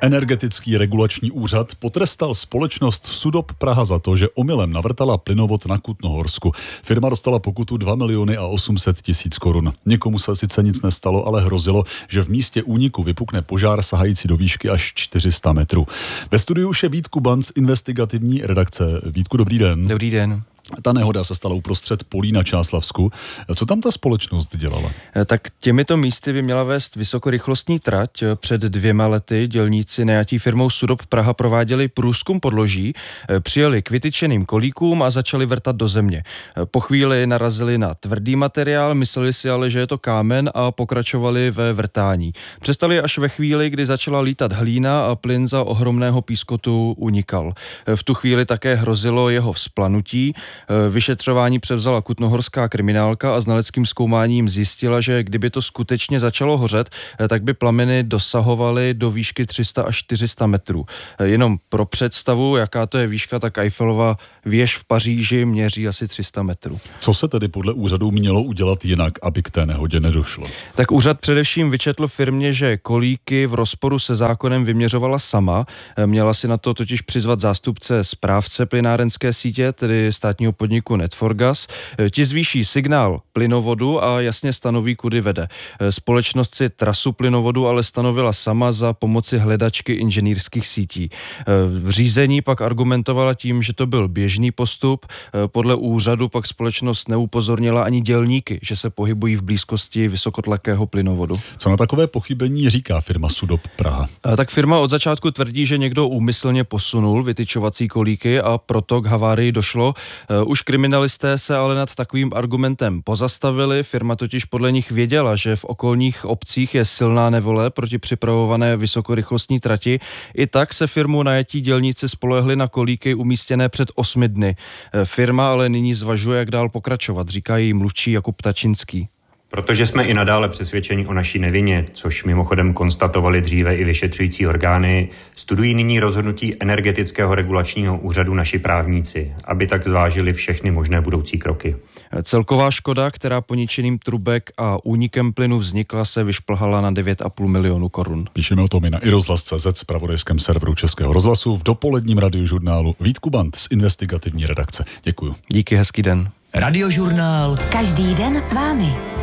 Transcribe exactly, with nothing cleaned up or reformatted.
Energetický regulační úřad potrestal společnost Sudop Praha za to, že omylem navrtala plynovod na Kutnohorsku. Firma dostala pokutu dva miliony a osm set tisíc korun. Někomu se sice nic nestalo, ale hrozilo, že v místě úniku vypukne požár sahající do výšky až čtyři sta metrů. Ve studiu už je Vít Kuban z investigativní redakce. Vítku, dobrý den. Dobrý den. Ta nehoda se stala uprostřed polí na Čáslavsku. Co tam ta společnost dělala? Tak těmito místy by měla vést vysokorychlostní trať. Před dvěma lety dělníci najatí firmou Sudop Praha prováděli průzkum podloží, přijeli k vytyčeným kolíkům a začali vrtat do země. Po chvíli narazili na tvrdý materiál, mysleli si ale, že je to kámen a pokračovali ve vrtání. Přestali až ve chvíli, kdy začala lítat hlína a plyn za ohromného pískotu unikal. V tu chvíli také hrozilo jeho vzplanutí. Vyšetřování převzala kutnohorská kriminálka a znaleckým zkoumáním zjistila, že kdyby to skutečně začalo hořet, tak by plameny dosahovaly do výšky tři sta až čtyři sta metrů. Jenom pro představu, jaká to je výška, tak Eiffelova věž v Paříži měří asi tři sta metrů. Co se tedy podle úřadu mělo udělat jinak, aby k té nehodě nedošlo? Tak úřad především vyčetl firmě, že kolíky v rozporu se zákonem vyměřovala sama. Měla si na to totiž přizvat zástupce správce plynárenské sítě, tedy státního podniku Netforgas. Ti zvýší signál plynovodu a jasně stanoví, kudy vede. Společnost si trasu plynovodu ale stanovila sama za pomoci hledačky inženýrských sítí. V řízení pak argumentovala tím, že to byl běžný postup. Podle úřadu pak společnost neupozornila ani dělníky, že se pohybují v blízkosti vysokotlakého plynovodu. Co na takové pochybení říká firma Sudop Praha? Tak firma od začátku tvrdí, že někdo úmyslně posunul vytyčovací kolíky a proto k havárii došlo. Už kriminalisté se ale nad takovým argumentem pozastavili. Firma totiž podle nich věděla, že v okolních obcích je silná nevole proti připravované vysokorychlostní trati. I tak se firmu najetí dělníci spolehli na kolíky umístěné před osmi dny. Firma ale nyní zvažuje, jak dál pokračovat, říká její mluvčí Jakub Tačinský. Protože jsme i nadále přesvědčeni o naší nevině, což mimochodem konstatovali dříve i vyšetřující orgány, studují nyní rozhodnutí Energetického regulačního úřadu naši právníci, aby tak zvážili všechny možné budoucí kroky. Celková škoda, která poničeným trubek a únikem plynu vznikla, se vyšplhala na devět a půl milionu korun. Píšeme o tom i na iRozhlas tečka cé zet, zpravodajském serveru Českého rozhlasu, v dopoledním radiožurnálu. Vít Kuban z investigativní redakce. Děkuju. Díky, hezký den. Radiožurnál. Každý den s vámi.